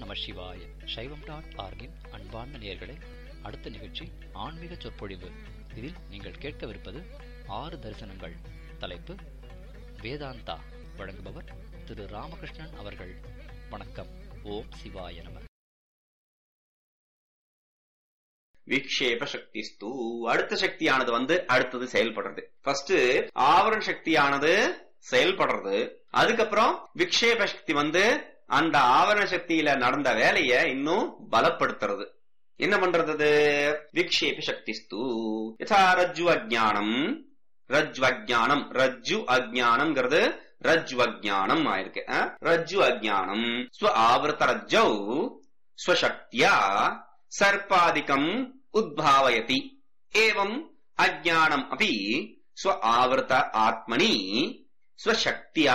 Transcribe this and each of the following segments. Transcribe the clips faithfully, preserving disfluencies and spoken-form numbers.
நம சிவாய. சைவம் டாட் ஆர்கின் அன்பார்ந்த நேயர்களே, அடுத்த நிகழ்ச்சி ஆன்மீக சொற்பொழிவு. இதில் நீங்கள் கேட்கவிருப்பது ஆறு தரிசனங்கள். தலைப்பு வேதாந்தா. வழங்குபவர் திரு ராமகிருஷ்ணன் அவர்கள். வணக்கம். ஓம் சிவாய நம. விக்ஷேப சக்திஸ்து. அடுத்த சக்தியானது வந்து அடுத்தது செயல்படுறது. ஃபர்ஸ்ட் ஆவரண சக்தியானது செயல்படுறது. அதுக்கப்புறம் விக்ஷேப சக்தி வந்து அந்த ஆவரண சக்தியில நடந்த வேலைய இன்னும் பலப்படுத்துறது. என்ன பண்றது? விக்ஷேப சக்திஸ்து யதா ரஜ்ஜு அஜ்ஞானம். ரஜ்ஜு அஜ்ஞானம் ரஜ்ஜு அஜ்ஞானம்ங்கிறது ரஜ்ஜு அஜ்ஞானம் ஆயிருக்கு. ரஜ்ஜு அஜ்ஞானம் ஸ்வ ஆவர்த்த ரஜ்ஜௌ ஸ்வசக்தியா சர்ப்பாதிகம் உத்பாவயதி. ஏவம் அஜ்ஞானம் அபி ஸ்வ ஆவர்த்த ஆத்மனி ஸ்வசக்தியா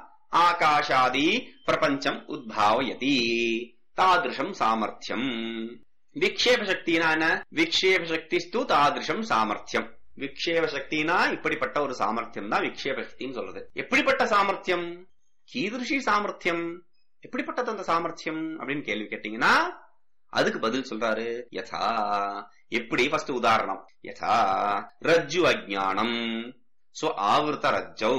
ஆகாஷாதி பிரபஞ்சம் உத்பாவயதி. தாதிருஷம் சாமர்த்தியம். விக்ஷேப சக்தினா என்ன? விக்ஷேப சக்திஸ்து தாதிருஷம் சாமர்த்தியம். விக்ஷேப சக்தினா இப்படிப்பட்ட ஒரு சாமர்த்தியம் தான் விக்ஷேப சக்தின்னு சொல்றது. எப்படிப்பட்ட சாமர்த்தியம்? கீதிருஷி சாமர்த்தியம். எப்படிப்பட்டது அந்த சாமர்த்தியம் அப்படின்னு கேள்வி கேட்டீங்கன்னா அதுக்கு பதில் சொல்றாரு. யதா. எப்படி? ஃபர்ஸ்ட் உதாரணம். யதா ரஜ்ஜு அஜ்ஞானம் சோ ஆவர்த்த ரஜ்ஜௌ.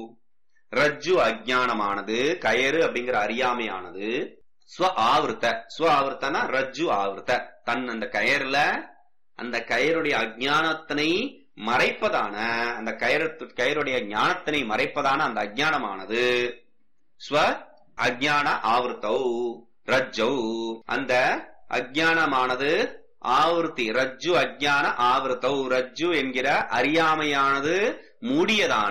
ரஜ்ஜு அஜ்ஞானமானது, கயறு அப்படிங்கிற அறியாமையானது, ஸ்வ ஆவர்த்த. ஸ்வ ஆவர்த்தனா ரஜ்ஜு ஆவர்த்த, தன் அந்த கயறுல அந்த கயருடைய அஜ்ஞானத்தினை மறைப்பதான அந்த கயறு கயருடைய ஞானத்தினை மறைப்பதான அந்த அஜ்ஞானமானது ஸ்வ அஜ்ஞான ஆவர்த்தௌ ரஜ்ஜௌ. அந்த அஜ்ஞானமானது ஆவர்த்தி ரஜ்ஜு அஜ்ஞான ஆவர்த்தௌ. ரஜ்ஜு என்கிற அறியாமையானது மூடியதான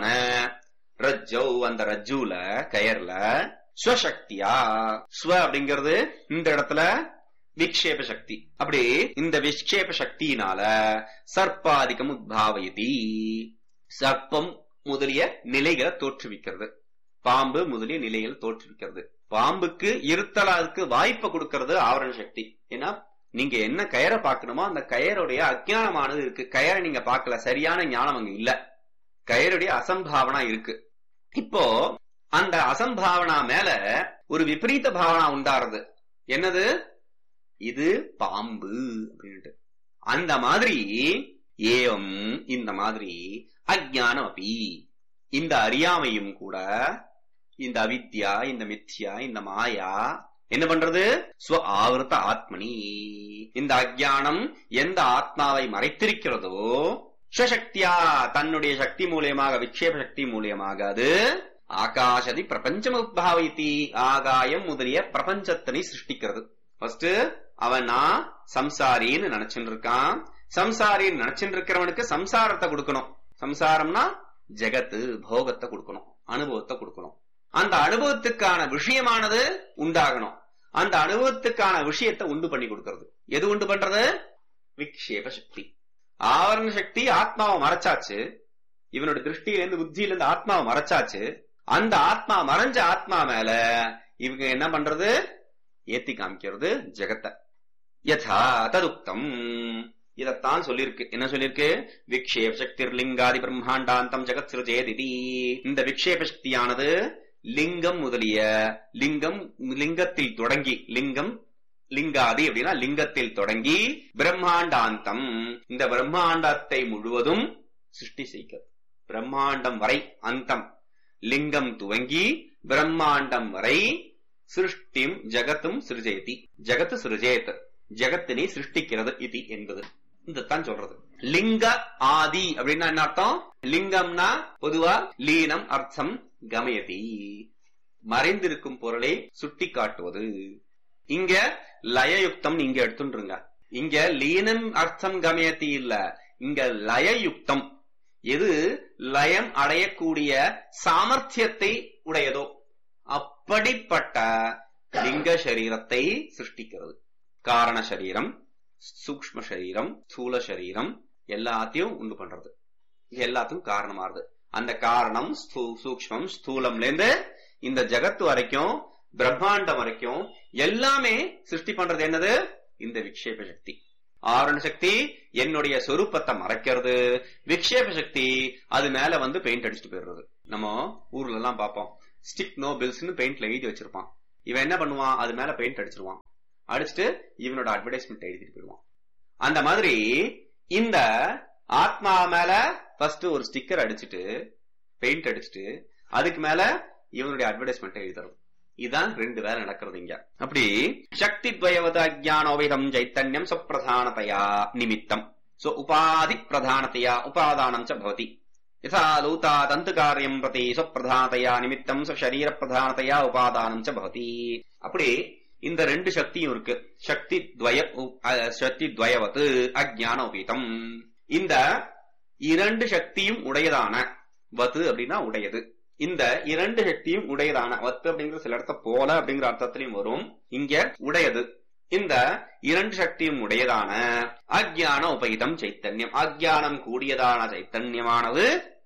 ரஜ்ஜௌ அந்த ரஜ்ஜுல கயர்ல ஸ்வசக்தியா. ஸ்வ அப்படிங்கிறது இந்த இடத்துல விக்ஷேப சக்தி. அப்படி இந்த விக்ஷேப சக்தியினால சர்ப்பாதிகம் உத்பாவயதி. சர்ப்பம் முதலிய நிலைகளை தோற்றுவிக்கிறது. பாம்பு முதலிய நிலைகளை தோற்றுவிக்கிறது. பாம்புக்கு இருத்தலாருக்கு வாய்ப்பை கொடுக்கிறது ஆவரண சக்தி. ஏன்னா நீங்க என்ன கயரை பார்க்கணுமோ அந்த கயருடைய அஜ்ஞானமானது இருக்கு. கயரை நீங்க பார்க்கல, சரியான ஞானம் அங்க இல்ல, கயருடைய அசம்பாவனா இருக்கு. இப்போ அந்த அசம்பாவனா மேல ஒரு விபரீத பாவனா உண்டாறது. என்னது? இது பாம்பு அப்படின்ட்டு. அந்த மாதிரி ஏவம் இந்த மாதிரி அஜ்ஞானம் அப்படி இந்த அறியாமையும் கூட, இந்த அவித்யா, இந்த மித்யா, இந்த மாயா என்ன பண்றது? ஸ்வ ஆவர்த்த ஆத்மனி. இந்த அஜ்ஞானம் எந்த ஆத்மாவை மறைத்திருக்கிறதோ ஸ்வசக்தியா தன்னுடைய சக்தி மூலியமாக, விக்ஷேப சக்தி மூலியமாக அது ஆகாஷதி பிரபஞ்சம் உத்பாவயதி. ஆகாயம் முதலிய பிரபஞ்சத்தினை சிருஷ்டிக்கிறது. ஃபர்ஸ்ட் அவன் நான் சம்சாரின்னு நினைச்சுட்டு இருக்கான். சம்சாரின்னு நினைச்சுட்டு இருக்கிறவனுக்கு சம்சாரத்தை கொடுக்கணும். சம்சாரம்னா ஜெகத்து, போகத்தை கொடுக்கணும், அனுபவத்தை கொடுக்கணும். அந்த அனுபவத்துக்கான விஷயமானது உண்டாகணும். அந்த அனுபவத்துக்கான விஷயத்தை உண்டு பண்ணி கொடுக்கிறது. எது உண்டு பண்றது? விக்ஷேப சக்தி. ஆவரண சக்தி ஆத்மாவை மறைச்சாச்சு. இவனோட திருஷ்டியிலிருந்து புத்தியிலிருந்து ஆத்மாவை மறைச்சாச்சு. அந்த ஆத்மா மறைஞ்ச ஆத்மா மேல இவங்க என்ன பண்றது? ஏத்தி காமிக்கிறது ஜெகத்தை. யதா ததுக்தம். இதத்தான் சொல்லிருக்கு. என்ன சொல்லிருக்கு? விக்ஷேப சக்தி லிங்காதி பிரம்மாண்டாந்தம் ஜெகத் சிருஜேதி. இந்த விக்ஷேப சக்தியானது லிங்கம் முதலிய லிங்கம் லிங்கத்தில் தொடங்கி, லிங்கம் லிங்காதி அப்படின்னா லிங்கத்தில் தொடங்கி பிரம்மாண்டாந்தம் இந்த பிரம்மாண்டத்தை முழுவதும் சிருஷ்டி செய்கிறது. பிரம்மாண்டம் வரை அந்தம். லிங்கம் துவங்கி பிரம்மாண்டம் வரை சிருஷ்டிம் ஜகத்தும் சிருஜேதி. ஜகத்து சிருஜேத், ஜகத்தினை சிருஷ்டிக்கிறது இது என்பது இதுதான் சொல்றது. லிங்க ஆதி அப்படின்னா என்ன அர்த்தம்? லிங்கம்னா பொதுவா லீனம் அர்த்தம் கமயதி, மறைந்திருக்கும் பொருளை சுட்டி காட்டுவது. இங்க லயயுக்தம் நீங்க எடுத்துருங்க. இங்க லீனம் அர்த்தம் கமயத்தி இல்ல, இங்க லயயுக்தம். எது லயம் அடையக்கூடிய சாமர்த்தியத்தை உடையதோ அப்படிப்பட்ட லிங்க சரீரத்தை சிருஷ்டிக்கிறது. காரண சரீரம், சூக்ஷ்ம சரீரம், ஸ்தூல சரீரம் எல்லாத்தையும் உண்டு பண்றது. எல்லாத்துக்கும் காரணமாறுது. அந்த காரணம் சூக்ஷ்மம் ஸ்தூலம்ல இருந்து இந்த ஜகத்து வரைக்கும், பிரம்மாண்டம் வரைக்கும் எல்லாமே சிருஷ்டி பண்றது என்னது? இந்த விக்ஷேப சக்தி. ஆவரண சக்தி என்னுடைய சொரூபத்தை மறைக்கிறது. விக்ஷேப சக்தி அது மேல வந்து பெயிண்ட் அடிச்சுட்டு போயிடுறது. நம்ம ஊர்ல எல்லாம் பார்ப்போம், ஸ்டிக் நோ பில்ஸ் பெயிண்ட்ல எழுதி வச்சிருப்பான். இவன் என்ன பண்ணுவான், அது மேல பெயிண்ட் அடிச்சிருவான். அடிச்சுட்டு இவனோட அட்வர்டைஸ்மெண்ட் எழுதிட்டு போயிடுவான். அந்த மாதிரி இந்த ஆத்மா மேல ஃபர்ஸ்ட் ஒரு ஸ்டிக்கர் அடிச்சுட்டு பெயிண்ட் அடிச்சுட்டு அதுக்கு மேல இவனுடைய அட்வர்டைஸ்மெண்ட் எழுதுறது. இதுதான் ரெண்டு வேலை நடக்கிறது இங்க. அப்படி சக்தி துவயவத அஜ்ஞானோபிதம் சைத்தன்யம் சப்பிரதானதையா நிமித்தம் சோ உபாதி பிரதானதையா உபாதானம் ச பவதி. யதா லூதா தந்து காரியம் பிரதி சப்பிரதானதையா நிமித்தம் சரீர பிரதானதையா உபாதானம் ச பவதி. அப்படி இந்த ரெண்டு சக்தியும் இருக்கு. சக்தி துவய சக்தி துவயவத் அஜ்ஞானோபிதம். இந்த இரண்டு சக்தியும் உடையதான, வத்து அப்படின்னா உடையது, இந்த இரண்டு சக்தியும் உடையதான, வத்து அப்படிங்கிற சில இடத்த போல அப்படிங்கிற அர்த்தத்திலையும் வரும், இங்க உடையது. இந்த இரண்டு சக்தியும் உடையதான அஜ்ஞான உபகிதம் சைத்தன்யம், அஜ்ஞானம் கூடியதான சைத்தன்யமானது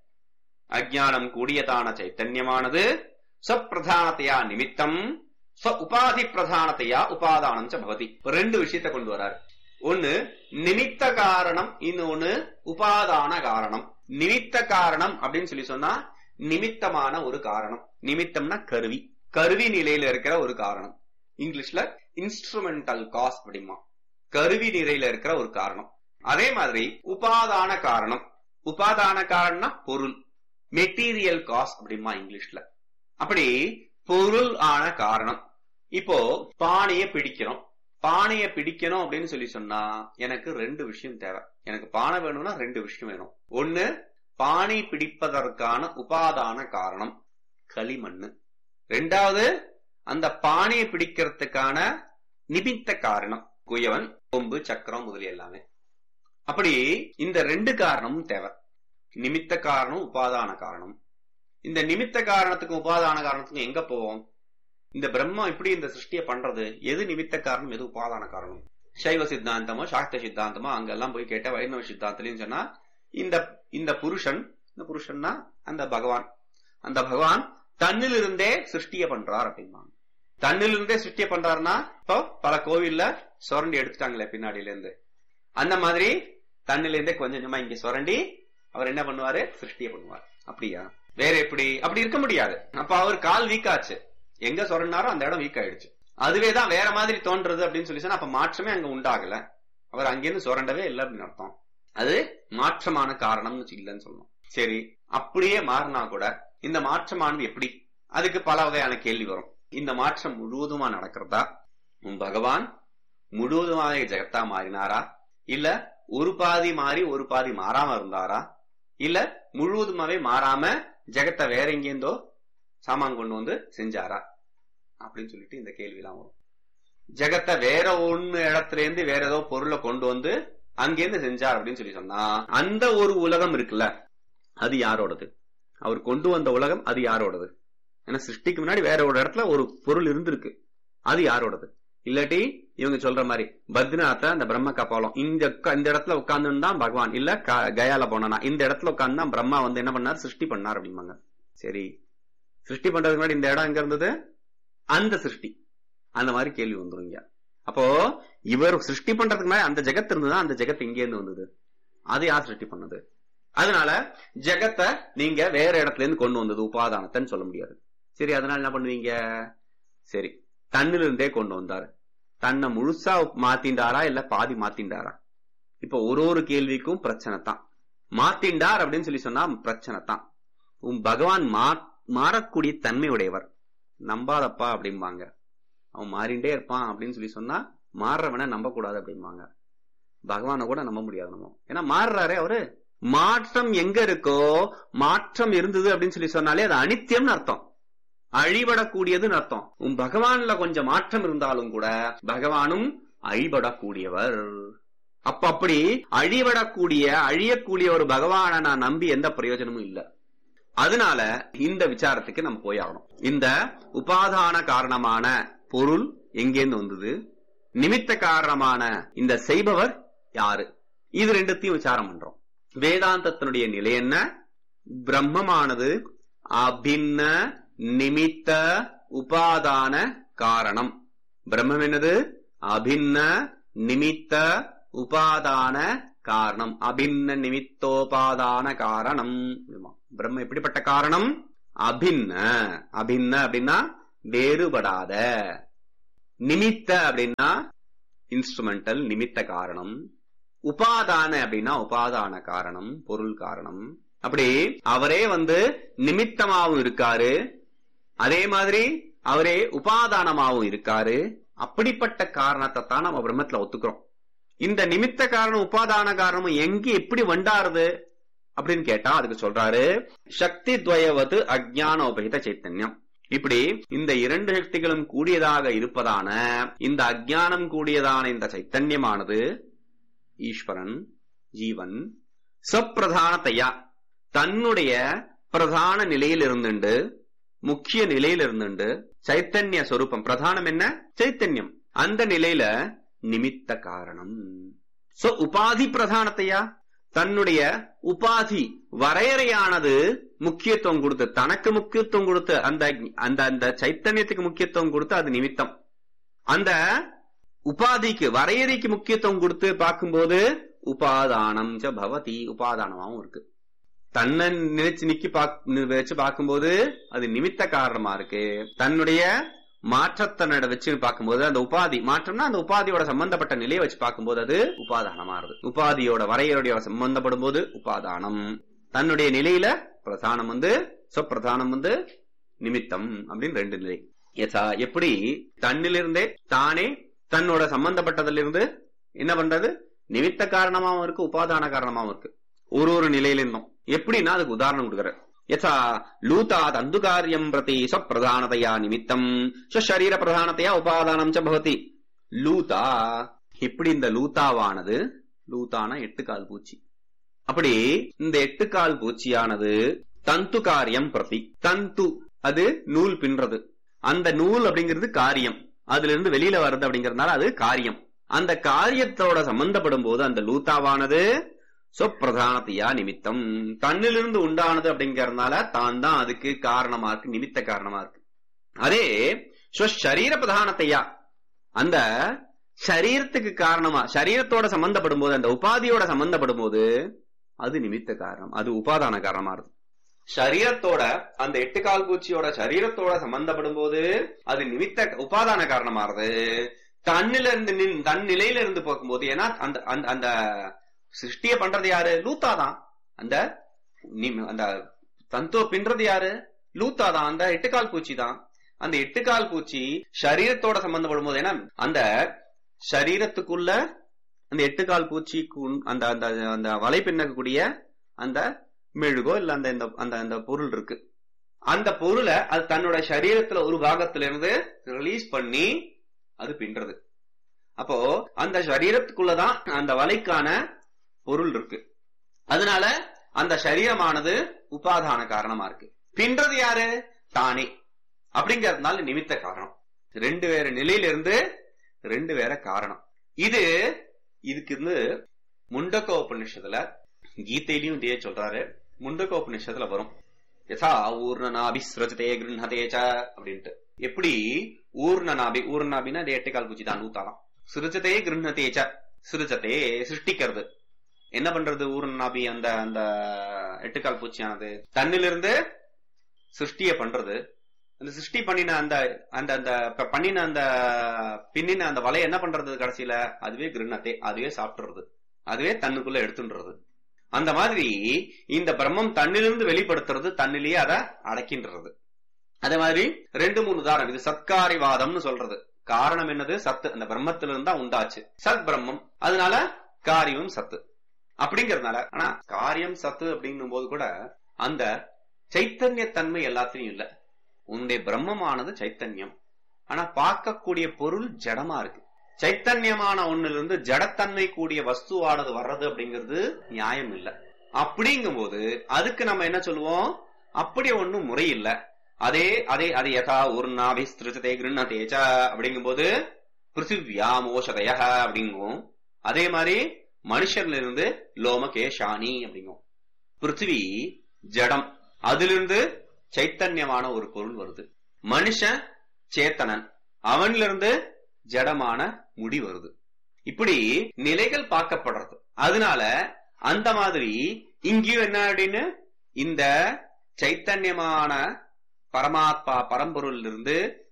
அஜ்ஞானம் கூடியதான சைத்தன்யமானது சப்பிரதானத்தையா நிமித்தம் ஸ்வ உபாதி பிரதானத்தையா உபாதானம் ச பவதி. ரெண்டு விஷயத்தை கொண்டு வராரு. ஒன்னு நிமித்த காரணம், இன்னொன்னு உபாதான காரணம். நிமித்த காரணம் அப்படின்னு சொல்லி சொன்னா நிமித்தமான ஒரு காரணம். நிமித்தம்னா கருவி, கருவி நிலையில இருக்கிற ஒரு காரணம். இங்கிலீஷ்ல இன்ஸ்ட்ருமெண்டல் காஸ் அப்படிமா, கருவி நிலையில இருக்கிற ஒரு காரணம். அதே மாதிரி உபாதான காரணம், உபாதான காரணம்னா பொருள், மெட்டீரியல் காஸ் அப்படிமா இங்கிலீஷ்ல. அப்படி பொருள் ஆன காரணம். இப்போ பானைய பிடிக்கிறோம், பானைய பிடிக்கணும் அப்படின்னு சொல்லி சொன்னா எனக்கு ரெண்டு விஷயம் தேவை. எனக்கு பானை வேணும்னா ரெண்டு விஷயம் வேணும். ஒன்னு பானை பிடிப்பதற்கான உபாதான காரணம் களிமண்ணு, ரெண்டாவது அந்த பானையை பிடிக்கிறதுக்கான நிமித்த காரணம் குயவன், கொம்பு, சக்கரம் முதலிய எல்லாமே. அப்படி இந்த ரெண்டு காரணமும் தேவை. நிமித்த காரணம், உபாதான காரணம். இந்த நிமித்த காரணத்துக்கும் உபாதான காரணத்துக்கும் எங்க போவோம்? இந்த பிரம்மம் இப்படி இந்த சிருஷ்டியை பண்றது எது நிமித்த காரணம், எது உபாதான காரணம்? சைவ சித்தாந்தமோ சாக்த சித்தாந்தமோ அங்கெல்லாம் போய் கேட்ட வைணவ சித்தாந்தத்திலையும் சொன்னா இந்த இந்த புருஷன், இந்த புருஷன்னா அந்த பகவான், அந்த பகவான் தன்னிலிருந்தே சிருஷ்டிய பண்றார் அப்படின்னா. தன்னிலிருந்தே சிருஷ்டிய பண்றாருன்னா இப்போ பல கோவில்ல சுரண்டி எடுத்துட்டாங்களே பின்னாடியில இருந்து, அந்த மாதிரி தன்னிலிருந்தே கொஞ்சம் கொஞ்சமா இங்க சுரண்டி அவர் என்ன பண்ணுவாரு, சிருஷ்டிய பண்ணுவார். அப்படியா? வேற எப்படி? அப்படி இருக்க முடியாது. அப்ப அவர் கால் வீக் ஆச்சு, எங்க சொரண்டாரோ அந்த இடம் வீக் ஆயிடுச்சு. அதுவேதான் வேற மாதிரி தோன்றது அப்படின்னு சொல்லி சொன்னா அப்ப மாற்றமே அங்க உண்டாகல, அவர் அங்கிருந்து சுரண்டவே இல்லை அப்படின்னு அர்த்தம். அது மாற்றமான காரணம்னு இல்லைன்னு சொல்லணும். சரி, அப்படியே மாறினா கூட இந்த மாற்றமானது எப்படி? அதுக்கு பல வகையான கேள்வி வரும். இந்த மாற்றம் முழுவதுமா நடக்கிறதா, பகவான் முழுவதுமாக ஜெகத்தா மாறினாரா, இல்ல ஒரு பாதி மாறி ஒரு பாதி மாறாம இருந்தாரா, இல்ல முழுவதுமாவே மாறாம ஜெகத்தை வேற எங்கேருந்தோ சாமான் கொண்டு வந்து செஞ்சாரா அப்படின்னு சொல்லிட்டு இந்த கேள்வி எல்லாம் வரும். ஜெகத்தை வேற ஒண்ணு இடத்துல இருந்து வேற ஏதோ பொருளை கொண்டு வந்து அங்கிருந்து செஞ்சார் அப்படின்னு சொல்லி சொன்னா அந்த ஒரு உலகம் இருக்குல்ல, அது யாரோடது? அவர் கொண்டு வந்த உலகம் அது யாரோடது? ஏன்னா சிருஷ்டிக்கு முன்னாடி வேற ஒரு இடத்துல ஒரு பொருள் இருந்திருக்கு, அது யாரோடது? இல்லாட்டி இவங்க சொல்ற மாதிரி பத்ரிநாத்ல அந்த பிரம்ம கபாலம் இந்த இந்த இடத்துல உட்கார்ந்து தான் பகவான், இல்ல கயால போனா இந்த இடத்துல உட்கார்ந்து தான் பிரம்மா வந்து என்ன பண்ணார், சிருஷ்டி பண்ணார் அப்படிம்பாங்க. சரி, சிருஷ்டி பண்றதுக்கு முன்னாடி இந்த இடம் எங்க இருந்தது? அந்த சிருஷ்டி, அந்த மாதிரி கேள்வி வந்துருங்க. அப்போ இவர் சிருஷ்டி பண்றதுக்கு முன்னாடி அந்த ஜெகத் இருந்ததுதான், அந்த ஜெகத் எங்க இருந்து வந்தது? அது யார் சிருஷ்டி பண்ணது? அதனால ஜெகத்தை நீங்க வேற இடத்துல இருந்து கொண்டு வந்தது உபாதானத்தைன்னு சொல்ல முடியாது. சரி, அதனால என்ன பண்ணுவீங்க? சரி, தன்னிலிருந்தே கொண்டு வந்தாரு, தன்னை முழுசா மாத்திண்டாரா இல்ல பாதி மாத்திண்டாரா? இப்ப ஒரு ஒரு கேள்விக்கும் பிரச்சனை தான். மாத்திண்டார் அப்படின்னு சொல்லி சொன்னா பிரச்சனை தான். உன் பகவான் மா மாறக்கூடிய தன்மை உடையவர், நம்பாதப்பா அப்படிம்பாங்க. அவன் மாறிண்டே இருப்பான் அப்படின்னு சொல்லி சொன்னா மாறுறவன நம்ப கூடாது அப்படிம்பாங்க. பகவான கூட நம்ப முடியாது நம்ம, ஏன்னா மாறுறாரே அவரு. மாற்றம் எங்க இருக்கோ, மாற்றம் இருந்தது அப்படின்னு சொல்லி சொன்னாலே அது அனித்தியம்னு அர்த்தம், அழிபடக்கூடியதுன்னு அர்த்தம். உன் பகவான்ல கொஞ்சம் மாற்றம் இருந்தாலும் கூட பகவானும் அழிபடக்கூடியவர். அப்ப அப்படி அழிபடக்கூடிய அழியக்கூடிய ஒரு பகவானை நான் நம்பி எந்த பிரயோஜனமும் இல்லை. அதனால இந்த விசாரத்துக்கு நம்ம போயாகணும். இந்த உபாதான காரணமான பொருள் எங்கேருந்து வந்தது, நிமித்த காரணமான இந்த செய்பவர் யாரு, இது ரெண்டுத்தையும் விசாரம் பண்றோம். வேதாந்தத்தினுடைய நிலை என்ன? பிரம்மமானது அபின்ன நிமித்த உபாதான காரணம். பிரம்மம் என்னது? அபின்ன நிமித்த உபாதான காரணம். அபின்ன நிமித்தோபாதான காரணம். பிரம்ம எப்படிப்பட்ட காரணம்? அபின்ன. அபின்ன அப்படின்னா வேறுபடாத. நிமித்த அப்படின்னா இன்ஸ்ட்ருமெண்டல், நிமித்த காரணம். உபாதான அப்படின்னா உபாதான காரணம், பொருள் காரணம். அப்படி அவரே வந்து நிமித்தமாவும் இருக்காரு, அதே மாதிரி அவரே உபாதானமாவும் இருக்காரு. அப்படிப்பட்ட காரணத்தை தான் நம்ம பிரம்மத்துல ஒத்துக்கிறோம். இந்த நிமித்த காரணம் உபாதான காரணம் எங்க எப்படி வண்டாருது அப்படின்னு கேட்டா அதுக்கு சொல்றாரு சக்தி துவயவது அஜ்ஞான உபகித சைத்தன்யம். இப்படி இந்த இரண்டு சக்திகளும் கூடியதாக இருப்பதான இந்த அஜ்ஞானம் கூடியதான இந்த சைத்தன்யமானது ஈஸ்வரன் ஜீவன் சப்பிரதானத்தையா தன்னுடைய பிரதான நிலையில் இருந்துண்டு, முக்கிய நிலையில் இருந்துண்டு, சைத்தன்ய சொரூபம் பிரதானம் என்ன சைத்தன்யம், அந்த நிலையில நிமித்த காரணம். சோ உபாதி பிரதானத்தையா தன்னுடைய உபாதி வரையறையானது முக்கியத்துவம் கொடுத்து, தனக்கு முக்கியத்துவம் கொடுத்து, அந்த அந்த அந்த சைத்தன்யத்துக்கு முக்கியத்துவம் கொடுத்து அது நிமித்தம். அந்த உபாதிக்கு வரையறைக்கு முக்கியத்துவம் கொடுத்து பார்க்கும்போது உபாதானம் ச பவதி, உபாதானமாவும் இருக்கு. தன்னை நினைச்சு நிக்கி வச்சு பார்க்கும்போது அது நிமித்த காரணமா இருக்கு. தன்னுடைய மாற்றத்தனோட வச்சு பார்க்கும்போது அந்த உபாதி மாற்றம்னா அந்த உபாதியோட சம்பந்தப்பட்ட நிலையை வச்சு பார்க்கும்போது அது உபாதானமா இருக்கு. உபாதியோட வரையறையோட சம்பந்தப்படும் போது உபாதானம், தன்னுடைய நிலையில பிரதானம் வந்து சொப்பிரதானம் வந்து நிமித்தம் அப்படின்னு ரெண்டு நிலை. எப்படி தன்னிலிருந்தே தானே தன்னோட சம்பந்தப்பட்டதிலிருந்து என்ன பண்றது நிமித்த காரணமாவும் இருக்கு, உபாதான காரணமாவும் இருக்கு ஒரு ஒரு நிலையிலிருந்தும். எப்படின்னா அதுக்கு உதாரணம் கொடுக்குற யதா லூதா தந்து காரியம் பிரதி ஸ்வப்பிரதானதையா நிமித்தம் ஸ்வரீர பிரதானத்தையா உபாதானம் ச பவதி. லூதா இப்படி இந்த லூதாவானது, லூதான எட்டு கால் பூச்சி, அப்படி இந்த எட்டு கால் பூச்சியானது தந்து காரியம் பிரதி, தந்து அது நூல் பின்றது, அந்த நூல் அப்படிங்கிறது காரியம், அதுல இருந்து வெளியில வருது அப்படிங்கறதுனால அது காரியம். அந்த காரியத்தோட சம்பந்தப்படும் போது அந்த லூதாவானது சொப்பிரதானத்தையா நிமித்தம் தன்னிலிருந்து உண்டானது அப்படிங்கறதுனால தான் தான் அதுக்கு காரணமா இருக்கு, நிமித்த காரணமா இருக்கு. அதே ஸ்வரீர பிரதானத்தையா அந்த சரீரத்துக்கு காரணமா சரீரத்தோட சம்பந்தப்படும் போது அந்த உபாதியோட சம்பந்தப்படும் போது அது நிமித்த காரணம், அது உபாதான காரணமா இருக்கு. சரீரத்தோட அந்த எட்டு கால் பூச்சியோட சரீரத்தோட சம்பந்தப்படும் போது அது நிமித்த உபாதான காரணமாறுது. தன்னில இருந்து தன் நிலையில இருந்து பார்க்கும்போது, ஏன்னா அந்த அந்த சிருஷ்டிய பண்றது யாரு லூத்தாதான், அந்த அந்த தந்துவ பின்றது யாரு லூத்தாதான், அந்த எட்டு கால் பூச்சி தான். அந்த எட்டு கால் பூச்சி சரீரத்தோட சம்பந்தப்படும் போது, ஏன்னா அந்த சரீரத்துக்குள்ள அந்த எட்டு கால் பூச்சிக்கு அந்த அந்த அந்த வலை பின்னக்கூடிய அந்த மெழுகோ இல்ல அந்த அந்த அந்த பொருள் இருக்கு, அந்த பொருளை அது தன்னோட சரீரத்துல ஒரு பாகத்துல இருந்து ரிலீஸ் பண்ணி அது பின்றது. அப்போ அந்த சரீரத்துக்குள்ளதான் அந்த வலைக்கான பொருள் இருக்கு. அதனால அந்த சரீரமானது உபாதான காரணமா இருக்கு. பின்றது யாரு தானே, அப்படிங்கறதுனால நிமித்த காரணம். ரெண்டு வேற நிலையில இருந்து ரெண்டு வேற காரணம். இது இதுக்கு இருந்து முண்டக்க உபநிஷத்துல கீதையிலையும் இதே சொல்றாரு. முண்டக்க உபநிஷத்துல வரும் யதா ஊர்ணநாபிஸ்ரஜதே கிருஹதேச்ச அப்படின்ட்டு. எப்படி ஊர்ணநாபி, ஊர்ணநாபின்னா அது எட்டு கால் பூச்சி தான் நூத்தாலாம். சிருஜதே கிருஹதேச்ச, சிருஜதே சிருஷ்டிக்கிறது. என்ன பண்றது ஊர்ணநாபி அந்த அந்த எட்டுக்கால் பூச்சியானது தன்னிலிருந்து சிருஷ்டிய பண்றது. அந்த சிருஷ்டி பண்ணின அந்த அந்த அந்த பண்ணின அந்த பின்னின அந்த வலை என்ன பண்றது கடைசியில அதுவே கிருஹதே, அதுவே சாப்பிட்டுறது, அதுவே தன்னுக்குள்ள எடுத்துன்றது. அந்த மாதிரி இந்த பிரம்மம் தன்னிலிருந்து வெளிப்படுத்துறது, தன்னிலேயே அதை அடக்கின்றது. அதே மாதிரி ரெண்டு மூணு உதாரணம். இது சத்காரிவாதம்னு சொல்றது. காரணம் என்னது சத்து, அந்த பிரம்மத்திலிருந்து தான் உண்டாச்சு சத் பிரம்மம், அதனால காரியமும் சத்து அப்படிங்கறதுனால. ஆனா காரியம் சத்து அப்படிங்கும் போது கூட அந்த சைத்தன்ய தன்மை எல்லாத்திலையும் இல்ல. உன்னுடைய பிரம்மமானது சைத்தன்யம், ஆனா பார்க்கக்கூடிய பொருள் ஜடமா இருக்கு. சைத்தன்யமான ஒண்ணுல இருந்து ஜடத்தன்மை கூடிய வஸ்துவானது வர்றது அப்படிங்கிறது நியாயம் இல்ல. அப்படிங்கும் போது அதுக்கு நம்ம என்ன சொல்லுவோம், அப்படி ஒண்ணும் முறை இல்ல. அதே அதே அது யதா ஊர்ணாபிஸ்திருஜதே கிருஹதேச்ச அப்படிங்கும் போது பிருத்திவ்யாமோஷதய அப்படிங்கும். அதே மாதிரி மனுஷன்ல இருந்து லோமகேஷானி அப்படிங்கும். பிருத்திவி ஜடம், அதிலிருந்து சைத்தன்யமான ஒரு பொருள் வருது. மனுஷன் சேத்தனன், அவன்ல இருந்து ஜடமான முடி வருது. இப்படி நிலைகள் பார்க்கப்படுறது. அதனால அந்த மாதிரி இங்கேயும் என்ன அப்படின்னு இந்த சைத்தன்யமான பரமாத்மா பரம்பொருள் இருந்து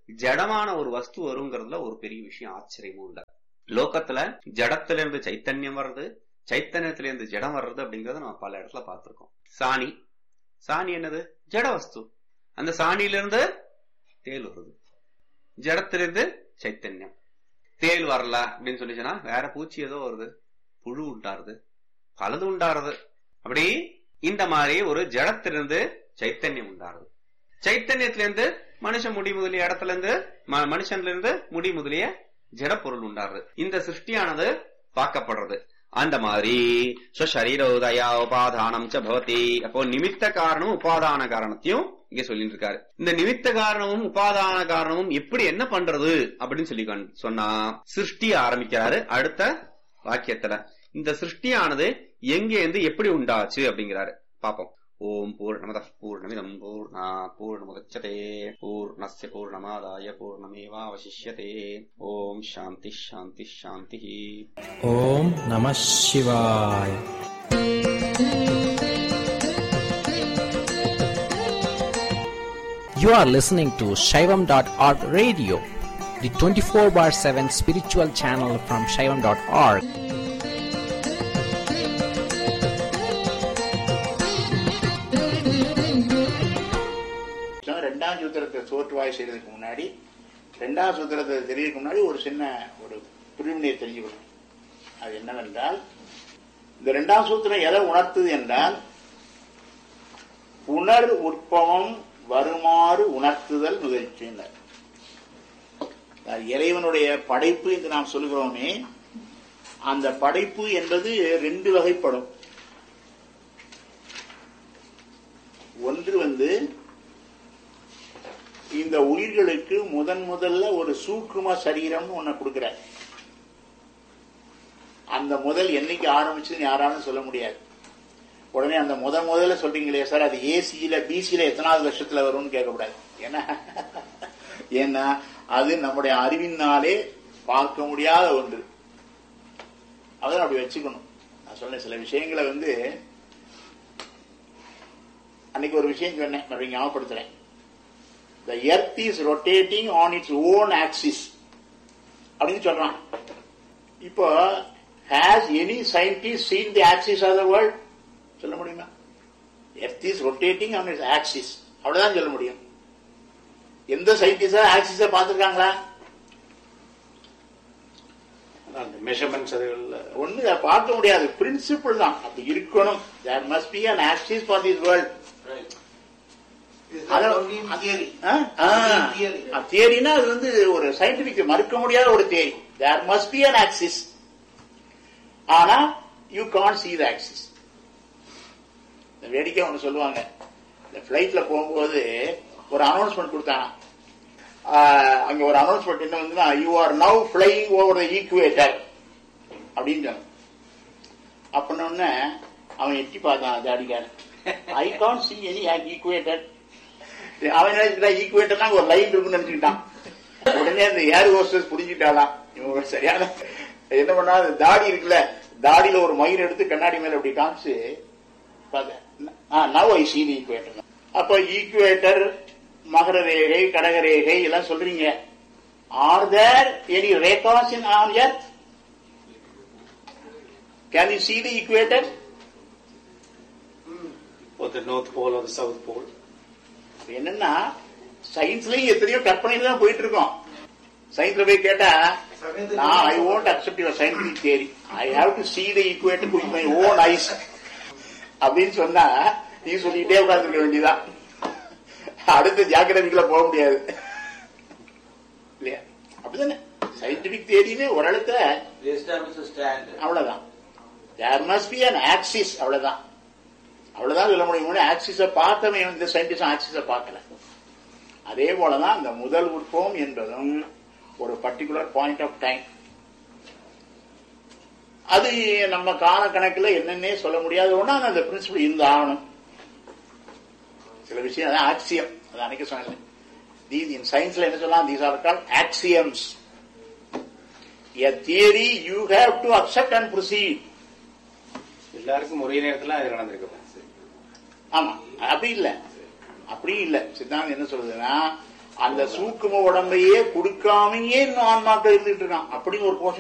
ஜடமான ஒரு வஸ்து வருங்கிறதுல ஒரு பெரிய விஷயம் ஆச்சரியமும் இல்ல. லோகத்துல ஜடத்துல இருந்து சைத்தன்யம் வர்றது, சைத்தன்யத்துல இருந்து ஜடம் வர்றது அப்படிங்கறத நம்ம பல இடத்துல பார்த்திருக்கோம். சாணி சாணி என்னது? ஜட வஸ்து. அந்த சாணியில இருந்து தேல் வருது, ஜடத்திலிருந்து சைத்தன்யம். தேல் வரல அப்படின்னு சொல்லிச்சுன்னா வேற பூச்சி ஏதோ வருது, புழு உண்டாருது, பலது உண்டாருது. அப்படி இந்த மாதிரி ஒரு ஜடத்திலிருந்து சைத்தன்யம் உண்டாருது. சைத்தன்யத்திலிருந்து மனுஷன் முடி முதலிய இடத்துல இருந்து மனுஷன்ல இருந்து முடி முதலிய ஜட பொருள் உண்டாருது. இந்த சிருஷ்டியானது பார்க்கப்படுறது. அந்த மாதிரி ஸ்வசரீர உதயா உபாதானம் ச பவதி. அப்போ நிமித்த காரணமும் உபாதான காரணத்தையும் இங்க சொல்லிட்டு இருக்காரு. இந்த நிமித்த காரணமும் உபாதான காரணமும் எப்படி என்ன பண்றது அப்படின்னு சொல்லி சொன்னா சிருஷ்டிய ஆரம்பிக்கிறாரு அடுத்த வாக்கியத்துல. இந்த சிருஷ்டியானது எங்க இருந்து எப்படி உண்டாச்சு அப்படிங்கிறாரு. பாப்போம். ஓம் பூர்ணமதః பூர்ணமிதம் பூர்ணாத் பூர்ணமுதச்யதே பூர்ணஸ்ய பூர்ணமாதாய பூர்ணமேவாவசிஷ்யதே. ஓம் சாந்தி சாந்தி சாந்தி. ஓம் நமः சிவாய. You are listening to Shaivam dot org radio, the twenty-four bar seven spiritual channel from Shaivam dot org. ரெண்டாம் சூத்திரத்தை சோற்றுவாய் செய்யறதுக்கு முன்னாடி, ரெண்டாம் சூத்திரத்தை தெரியறதுக்கு முன்னாடி ஒரு சின்ன ஒரு பிரிவினையை தெரிஞ்சுக்கணும். அது என்னவென்றால், இந்த ரெண்டாம் சூத்திரம் எதை உணர்த்துது என்றால், புனர் உற்பவம் வருமாறு உணர்த்துதல் நிகழ்ச்சியினர். இறைவனுடைய படைப்பு என்று நாம் சொல்கிறோமே, அந்த படைப்பு என்பது ரெண்டு வகைப்படும். ஒன்று வந்து இந்த உயிர்களுக்கு முதன் முதல்ல ஒரு சூக்கும சரீரம் ஒண்ணு கொடுக்கிறார். அந்த முதல் என்னைக்கு ஆரம்பிச்சதுன்னு யாராலும் சொல்ல முடியாது. உடனே அந்த முதல் முதல்ல சொல்றீங்களே சார், அது ஏசியில பிசியில எத்தனாவது லட்சத்துல வரும்னு கேட்கக்கூடாது. ஏன்னா ஏன்னா அது நம்முடைய அறிவினாலே பார்க்க முடியாத ஒன்று. அதான் அப்படி வச்சுக்கணும். நான் சொன்ன சில விஷயங்களை வந்து அன்னைக்கு ஒரு விஷயம் சொன்னேன், மறுபடியும் ஞாபகப்படுத்துறேன். The earth is rotating on its own axis அப்படின்னு சொல்றான். இப்போ has any scientist seen the axis of the world? சொல்ல முடியுமா? Earth is rotating on its axis, அவ்வளவுதான் சொல்ல முடியும். எந்த சயின்டிஸ்டா ஆக்சிஸ பார்த்திருக்காங்களா? மெஷர்மெண்ட்ஸ் ஒண்ணு பார்க்க முடியாது. பிரின்சிபிள் தான் அப்படி இருக்கணும். There must be an axis for this world. தியரினா அது வந்து ஒரு சயின்டிபிக் மறுக்க முடியாத ஒரு theory. There must be an axis. ஆனா you can't see the axis. வேடிக்கை ஒண்ணு சொல்லுவாங்க, இந்த பிளைட்ல போகும்போது ஒரு அனௌன்ஸ்மெண்ட் கொடுத்தாங்க. அங்க ஒரு அனௌன்ஸ்மெண்ட் என்ன வந்து, you are now flying over the equator அப்படின்னு. அப்படின்னொன்னு அவன் எட்டி பார்த்தான் தாடிக்காரன். I can't see any equator. அவன் நினைச்சுட்டான் ஈக்குவேட்டர்னா ஒரு லைன் இருக்குன்னு நினைச்சுக்கிட்டான். உடனே அந்த ஏர் ஹோஸ்டஸ் புரிஞ்சுட்டாலாம். இவங்க சரியான என்ன பண்ணா, தாடி இருக்குல்ல, தாடியில ஒரு மயிர் எடுத்து கண்ணாடி மேல அப்படி காமிச்சு now I see the equator. அப்ப ஈக்குவேட்டர், மகர ரேகை, கடக ரேகை எல்லாம் சொல்றீங்க. R there any Rekha's in on earth? Can you see the equator? or the north pole or the south pole? என்னன்னா சயின்ஸ்லயும் எத்தனையோ கற்பனையில தான் போயிட்டு இருக்கோம். சயின்ஸ்ல போய் கேட்டா, நான் ஐ won't accept your scientific theory. I have to see the equator with my own eyes அப்படின்னு சொன்னா நீ சொல்லிட்டே உட்கார்ந்துருக்க வேண்டியதான். அடுத்த ஜாக்கிரதைக்குள்ள போக முடியாது இல்லையா? அப்படிதானே சயின்டிபிக் தியரின்னு ஒரு இடத்துல அவ்வளவுதான். There must be an axis, அவ்வளவுதான் அவ்வளவுதான் சொல்ல முடியும். ஆக்சிஸ பார்த்தவன் இந்த சயின்டிஸ்ட் ஆக்சிஸ பார்க்கல. அதே போலதான் இந்த முதல் உற்பவம் என்பதும் ஒரு பர்டிகுலர் பாயிண்ட் ஆஃப் டைம். அது நம்ம கால கணக்கில் என்னன்னே சொல்ல முடியாது. ஒன்னா அந்த பிரின்சிபல் இந்த ஆகணும். சில விஷயம் அதான் ஆக்சியம். அது அன்னைக்கு சொன்னேன். சயின்ஸ்ல என்ன சொல்லலாம்? These are called axioms. A theory you have to accept and proceed. எல்லாருக்கும் ஒரே நேரத்தில் அது நடந்திருக்கு. ஆமா, அப்படி இல்ல அப்படி இல்ல. சித்தாந்தம் என்ன சொல்றதுன்னா, அந்த சூக்கும உடம்பையே கொடுக்காமையே இன்னும் ஆன்மாக்கள் இருந்துட்டு இருக்கான் அப்படின்னு ஒரு போஷன்